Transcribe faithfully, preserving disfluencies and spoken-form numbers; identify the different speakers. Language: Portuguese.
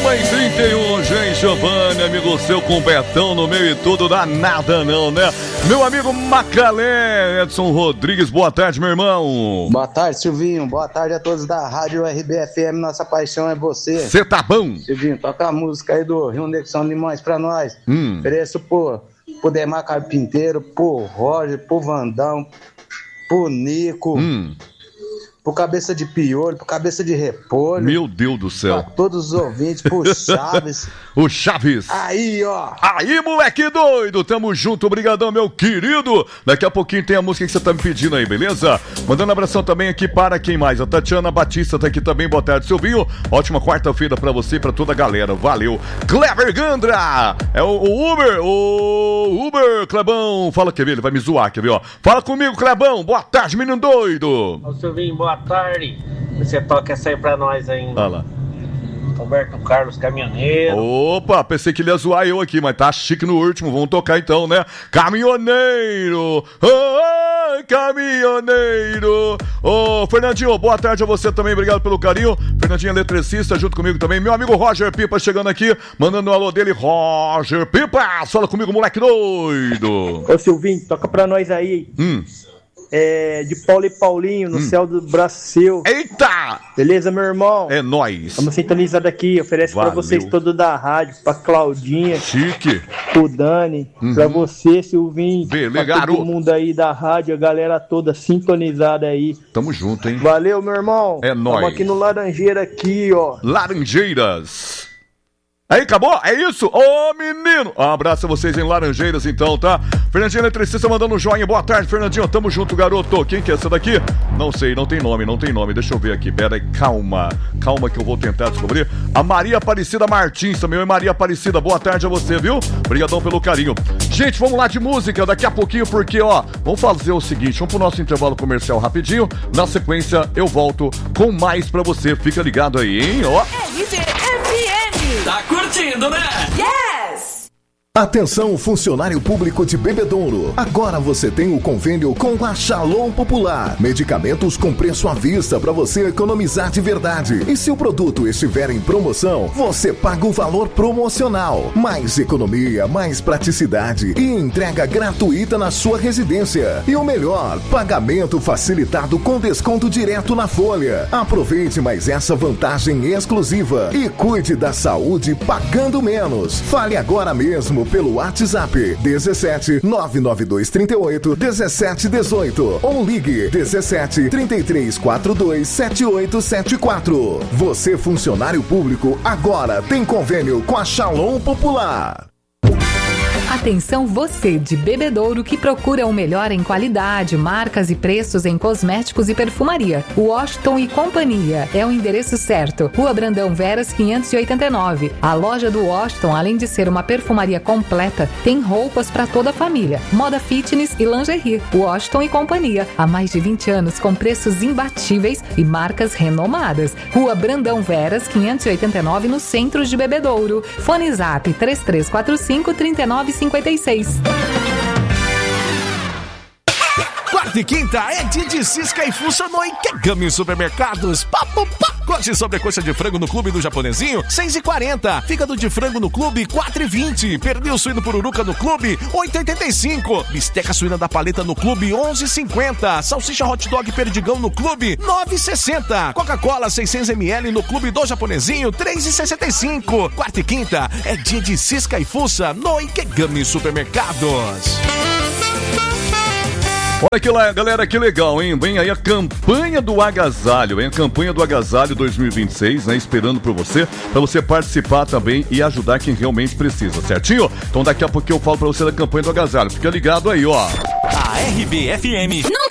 Speaker 1: para as trinta e um, gente, Giovanni, amigo seu com Betão no meio e tudo, dá nada não, né? Meu amigo Macalé, Edson Rodrigues, boa tarde, meu irmão.
Speaker 2: Boa tarde, Silvinho, boa tarde a todos da Rádio R B F M, nossa paixão é você.
Speaker 1: Você tá bom?
Speaker 2: Silvinho, toca a música aí do Rio Negro São Limões pra nós.
Speaker 1: Hum.
Speaker 2: Ofereço pro, pro Demar Carpinteiro, pro Roger, pro Vandão, pro Nico.
Speaker 1: Hum.
Speaker 2: Pro Cabeça de Piolho, pro Cabeça de Repolho.
Speaker 1: Meu Deus do céu.
Speaker 2: Pra todos os ouvintes, pro Chaves.
Speaker 1: O Chaves.
Speaker 2: Aí, ó.
Speaker 1: Aí, moleque doido. Tamo junto. Obrigadão, meu querido. Daqui a pouquinho tem a música que você tá me pedindo aí, beleza? Mandando um abração também aqui para quem mais? A Tatiana Batista tá aqui também. Boa tarde, Silvinho. Ótima quarta-feira pra você e pra toda a galera. Valeu. Cleber Gandra. É o, o Uber. O Uber, Clebão. Fala, quer ver? Ele vai me zoar, quer ver, ó. Fala comigo, Clebão. Boa tarde, menino doido.
Speaker 3: Ô, Silvinho, boa tarde. Você toca essa aí pra nós ainda.
Speaker 1: Olha lá.
Speaker 3: Roberto Carlos, caminhoneiro.
Speaker 1: Opa, pensei que ele ia zoar eu aqui, mas tá chique no último. Vamos tocar então, né? Caminhoneiro. Oh, caminhoneiro. Ô, oh, Fernandinho, boa tarde a você também. Obrigado pelo carinho. Fernandinho, eletricista, junto comigo também. Meu amigo Roger Pipa chegando aqui, mandando um alô dele. Roger Pipa, fala comigo, moleque doido.
Speaker 4: Ô, Silvinho, toca pra nós aí.
Speaker 1: Hum.
Speaker 4: É, de Paulo e Paulinho, no
Speaker 1: hum.
Speaker 4: céu do Brasil.
Speaker 1: Eita!
Speaker 4: Beleza, meu irmão?
Speaker 1: É nóis.
Speaker 4: Estamos sintonizados aqui. Oferece
Speaker 1: Valeu.
Speaker 4: pra vocês todos da rádio, pra Claudinha,
Speaker 1: Chique,
Speaker 4: pro Dani,
Speaker 1: uhum.
Speaker 4: pra você, Silvinho,
Speaker 1: Beleza,
Speaker 4: pra todo
Speaker 1: garoto.
Speaker 4: mundo aí da rádio, a galera toda sintonizada aí.
Speaker 1: Tamo junto, hein?
Speaker 4: Valeu, meu irmão.
Speaker 1: É nóis.
Speaker 4: Estamos aqui no Laranjeira aqui, ó.
Speaker 1: Laranjeiras. Aí, acabou? É isso? Ô, menino! Um abraço a vocês em Laranjeiras, então, tá? Fernandinho Eletricista mandando um joinha. Boa tarde, Fernandinho. Tamo junto, garoto. Quem que é essa daqui? Não sei, não tem nome, não tem nome. Deixa eu ver aqui. Pera aí, calma. Calma que eu vou tentar descobrir. A Maria Aparecida Martins também. Oi, Maria Aparecida. Boa tarde a você, viu? Obrigadão pelo carinho. Gente, vamos lá de música daqui a pouquinho, porque, ó, vamos fazer o seguinte. Vamos pro nosso intervalo comercial rapidinho. Na sequência, eu volto com mais pra você. Fica ligado aí, hein? Ó.
Speaker 5: R B F M.
Speaker 6: Tá curtindo, né?
Speaker 5: Yes!
Speaker 7: Atenção, funcionário público de Bebedouro. Agora você tem o convênio com a Shalom Popular. Medicamentos com preço à vista para você economizar de verdade. E se o produto estiver em promoção, você paga o valor promocional. Mais economia, mais praticidade e entrega gratuita na sua residência. E o melhor, pagamento facilitado com desconto direto na folha. Aproveite mais essa vantagem exclusiva e cuide da saúde pagando menos. Fale agora mesmo pelo WhatsApp dezessete nove nove dois três oito dezessete dezoito ou ligue dezessete trinta e três quarenta e dois setenta e oito setenta e quatro. Você, funcionário público, agora tem convênio com a Shalom Popular.
Speaker 8: Atenção você de Bebedouro que procura o melhor em qualidade, marcas e preços em cosméticos e perfumaria. Washington e Companhia é o endereço certo. Rua Brandão Veras quinhentos e oitenta e nove. A loja do Washington, além de ser uma perfumaria completa, tem roupas para toda a família, moda fitness e lingerie. Washington e Companhia, há mais de vinte anos com preços imbatíveis e marcas renomadas. Rua Brandão Veras quinhentos e oitenta e nove, no centro de Bebedouro. Fone Zap três três quatro cinco, três nove cinquenta e seis.
Speaker 9: Quarta e quinta é dia de cisca e funcionou em Kegami Supermercados. Papo, pacote sobrecoxa de frango no Clube do Japonesinho, seis e quarenta. Fígado de frango no Clube, quatro e vinte. Pernil suíno pururuca no Clube, oito e oitenta e cinco. Bisteca suína da paleta no Clube, onze e cinquenta. Salsicha hot dog perdigão no Clube, nove e sessenta. Coca-Cola seiscentos mililitros no Clube do Japonesinho, três e sessenta e cinco. Quarta e quinta é dia de cisca e fuça no Ikegami Supermercados.
Speaker 1: Olha que lá, galera, que legal, hein? Vem aí a campanha do agasalho, hein? A campanha do agasalho dois mil e vinte e seis, né? Esperando por você, pra você participar também e ajudar quem realmente precisa, certinho? Então daqui a pouco eu falo pra você da campanha do agasalho. Fica ligado aí, ó.
Speaker 6: A R B F M
Speaker 5: não